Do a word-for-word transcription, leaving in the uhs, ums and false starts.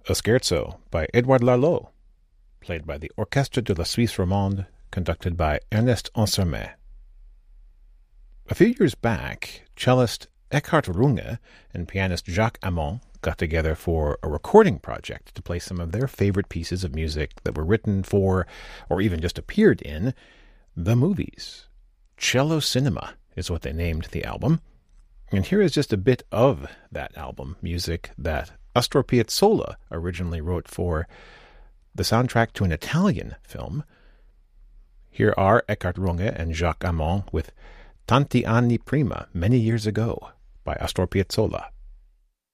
a scherzo by Edouard Lalo, played by the Orchestre de la Suisse Romande, conducted by Ernest Ansermet. A few years back, cellist Eckhard Runge and pianist Jacques Amand got together for a recording project to play some of their favorite pieces of music that were written for, or even just appeared in, the movies. Cello Cinema is what they named the album. And here is just a bit of that album, music that Astor Piazzolla originally wrote for the soundtrack to an Italian film. Here are Eckhard Runge and Jacques Amand with Tanti anni prima, Many Years Ago, by Astor Piazzolla.